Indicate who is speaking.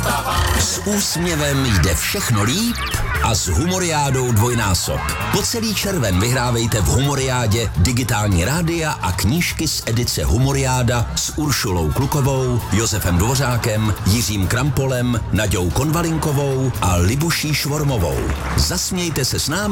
Speaker 1: S úsměvem jde všechno líp a s Humoriádou dvojnásob. Po celý červen vyhrávejte v Humoriádě digitální rádia a knížky z edice Humoriáda s Uršulou Klukovou, Josefem Dvořákem, Jiřím Krampolem, Naďou Konvalinkovou a Libuší Švormovou. Zasmějte se s námi